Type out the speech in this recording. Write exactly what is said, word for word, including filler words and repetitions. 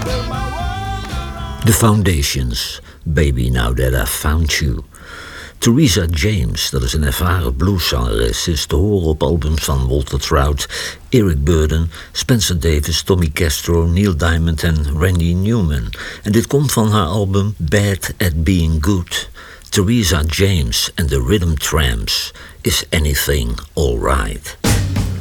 The Foundations, Baby Now That I've Found You. Theresa James, dat is een ervaren blueszangeres, is te horen op albums van Walter Trout, Eric Burdon, Spencer Davis, Tommy Castro, Neil Diamond en Randy Newman. En dit komt van haar album Bad at Being Good. Theresa James and the Rhythm Tramps, Is Anything Alright?